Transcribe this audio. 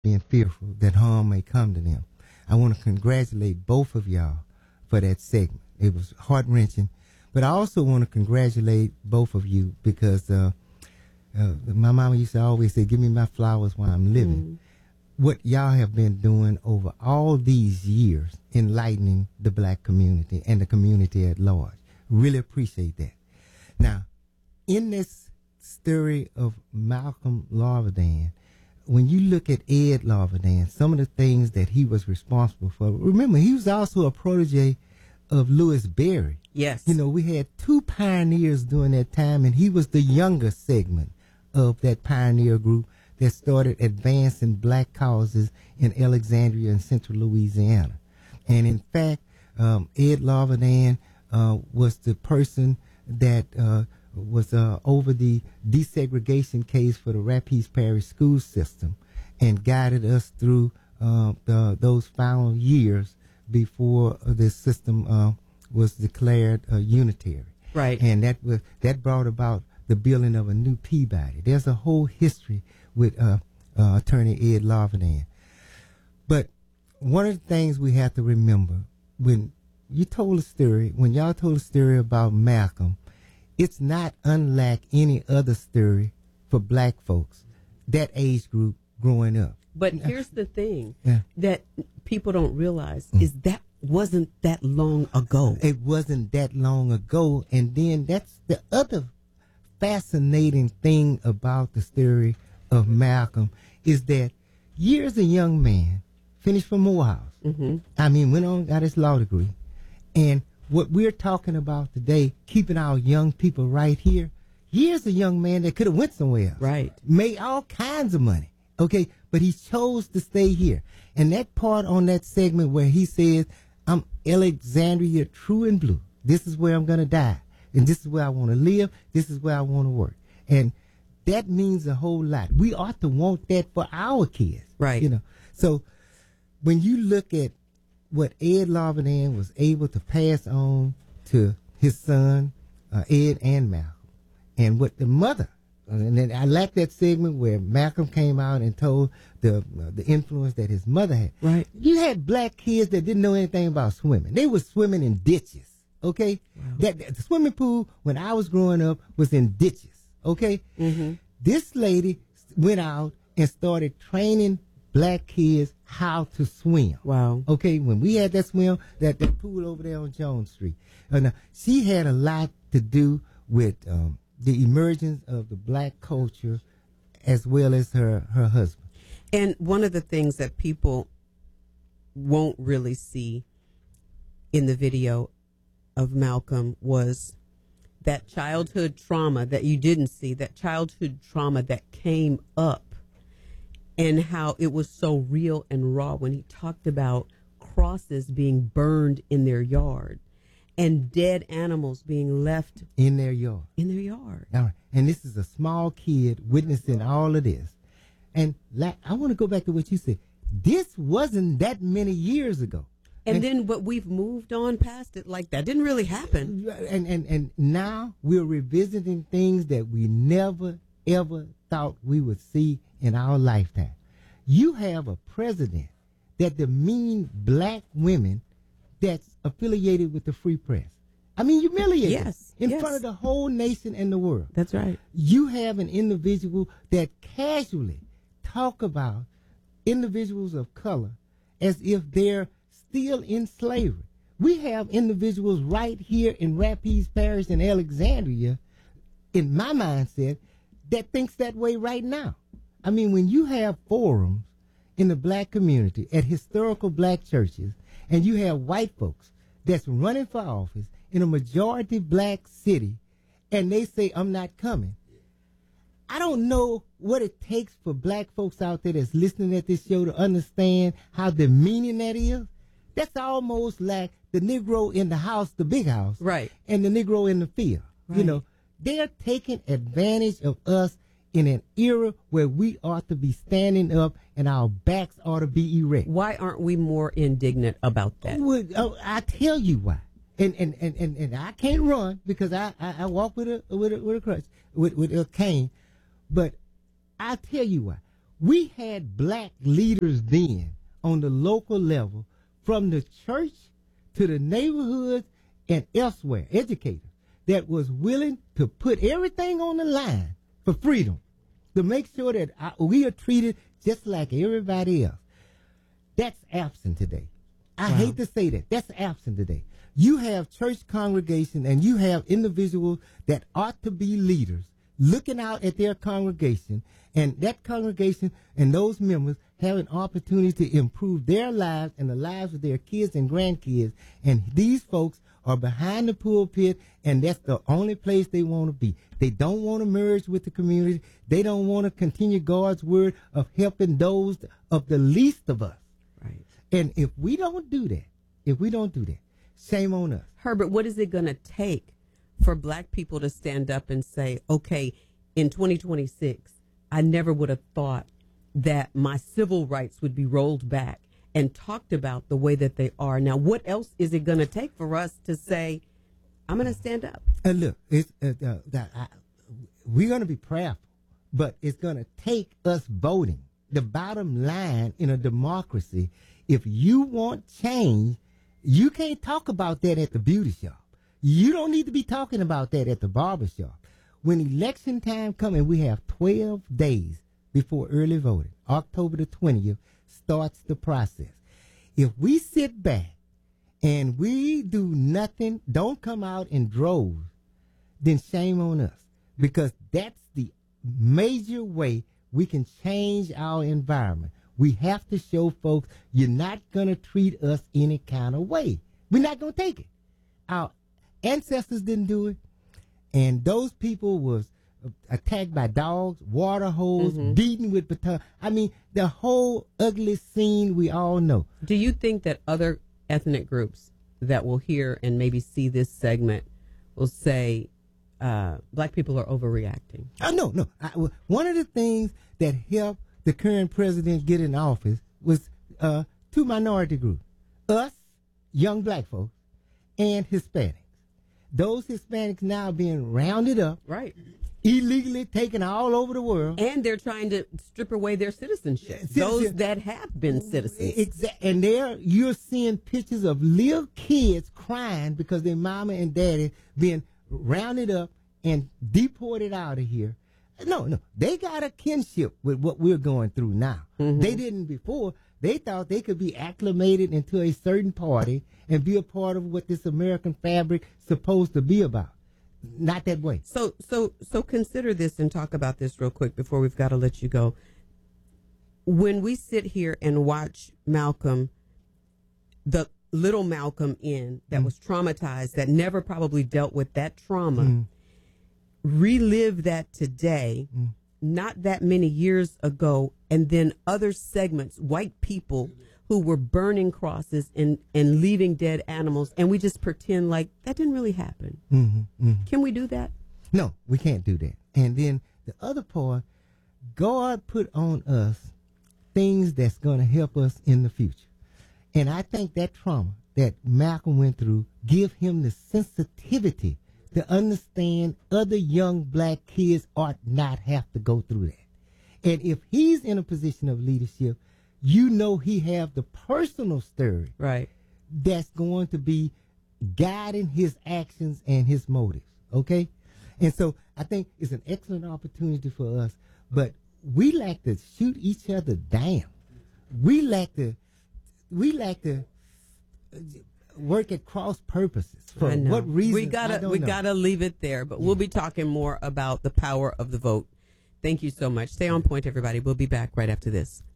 being fearful that harm may come to them. I want to congratulate both of y'all for that segment. It was heart-wrenching. But I also want to congratulate both of you because my mama used to always say, give me my flowers while I'm living. What y'all have been doing over all these years, enlightening the black community and the community at large. Really appreciate that. Now, in this story of Malcolm Larvadan, when you look at Ed Larvadan, some of the things that he was responsible for, remember, he was also a protege of Louis Berry. Yes. You know, we had two pioneers during that time, and he was the younger segment of that pioneer group that started advancing black causes in Alexandria and central Louisiana. And in fact, Ed Larvadan was the person that was over the desegregation case for the Rapides Parish school system and guided us through those final years before the system was declared unitary. Right. And that brought about the building of a new Peabody. There's a whole history with Attorney Ed Larvadan. But one of the things we have to remember, when y'all told a story about Malcolm, it's not unlike any other story for black folks, that age group growing up. But here's the thing that people don't realize is that wasn't that long ago. It wasn't that long ago. And then that's the other fascinating thing about the story of Malcolm is that years a young man, finished from Morehouse. I mean, went on, got his law degree. And what we're talking about today, keeping our young people right here, here's a young man that could have went somewhere else. Right. Made all kinds of money. Okay. But he chose to stay here. And that part on that segment where he says, I'm Alexandria true and blue. This is where I'm going to die. And this is where I want to live. This is where I want to work. And that means a whole lot. We ought to want that for our kids. Right. You know, so when you look at what Ed Larvadan was able to pass on to his son, Ed and Malcolm, and what the mother, and then I like that segment where Malcolm came out and told the influence that his mother had. Right. You had black kids that didn't know anything about swimming. They were swimming in ditches. Okay. Wow. That the swimming pool when I was growing up was in ditches. Okay. This lady went out and started training black kids how to swim. Wow. Okay, when we had that that pool over there on Jones Street. Now, she had a lot to do with the emergence of the black culture as well as her husband. And one of the things that people won't really see in the video of Malcolm was that childhood trauma that you didn't see, that childhood trauma that came up, and how it was so real and raw when he talked about crosses being burned in their yard and dead animals being left in their yard. All right. And this is a small kid witnessing all of this. And I want to go back to what you said. This wasn't that many years ago. But we've moved on past it like that didn't really happen. And now we're revisiting things that we never, ever thought we would see in our lifetime. You have a president that demeans black women that's affiliated with the Free Press. I mean, humiliated. Yes. In front of the whole nation and the world. That's right. You have an individual that casually talk about individuals of color as if they're still in slavery. We have individuals right here in Rapides Parish and Alexandria, in my mindset, that thinks that way right now. I mean, when you have forums in the black community at historical black churches, and you have white folks that's running for office in a majority black city, and they say, I'm not coming. I don't know what it takes for black folks out there that's listening at this show to understand how demeaning that is. That's almost like the Negro in the house, the big house, right, and the Negro in the field. Right. You know, they're taking advantage of us in an era where we ought to be standing up and our backs ought to be erect. Why aren't we more indignant about that? Well, I tell you why. And I can't run because I walk with a crutch, with a cane. But I tell you why. We had black leaders then on the local level, from the church to the neighborhoods and elsewhere, educators that was willing to put everything on the line for freedom, to make sure that we are treated just like everybody else. That's absent today. I hate to say that. That's absent today. You have church congregation and you have individuals that ought to be leaders looking out at their congregation, and that congregation and those members have an opportunity to improve their lives and the lives of their kids and grandkids. And these folks are behind the pulpit, and that's the only place they want to be. They don't want to merge with the community. They don't want to continue God's word of helping those of the least of us. Right. And if we don't do that, shame on us. Herbert, what is it going to take for black people to stand up and say, okay, in 2026, I never would have thought that my civil rights would be rolled back and talked about the way that they are now? What else is it going to take for us to say, I'm going to stand up? And look, it's, we're going to be prayerful, but it's going to take us voting. The bottom line in a democracy, if you want change, you can't talk about that at the beauty shop. You don't need to be talking about that at the barber shop. When election time comes, and we have 12 days before early voting, October the 20th starts the process. If we sit back and we do nothing, don't come out in droves, then shame on us, because that's the major way we can change our environment. We have to show folks you're not going to treat us any kind of way. We're not going to take it. Our ancestors didn't do it, and those people was attacked by dogs, water holes, beaten with baton. I mean, the whole ugly scene we all know. Do you think that other ethnic groups that will hear and maybe see this segment will say black people are overreacting? No. One of the things that helped the current president get in office was two minority groups: us, young black folks, and Hispanics. Those Hispanics now being rounded up, right, illegally taken all over the world, and they're trying to strip away their citizenship. Those that have been citizens, exactly. And there you're seeing pictures of little kids crying because their mama and daddy being rounded up and deported out of here. No, they got a kinship with what we're going through now. They didn't before. They thought they could be acclimated into a certain party and be a part of what this American fabric supposed to be about. Not that way. So consider this and talk about this real quick before we've got to let you go. When we sit here and watch Malcolm, the little Malcolm that was traumatized, that never probably dealt with that trauma, relive that today, not that many years ago, and then other segments, white people who were burning crosses and leaving dead animals, and we just pretend like that didn't really happen. Can we do that? No, we can't do that. And then the other part, God put on us things that's going to help us in the future. And I think that trauma that Malcolm went through give him the sensitivity to understand other young black kids ought not have to go through that. And if he's in a position of leadership, you know he have the personal story, right, that's going to be guiding his actions and his motives, okay? And so I think it's an excellent opportunity for us, but we like to shoot each other down. We like to work at cross purposes. For what reason? We gotta leave it there, but we'll be talking more about the power of the vote. Thank you so much. Stay on point, everybody. We'll be back right after this.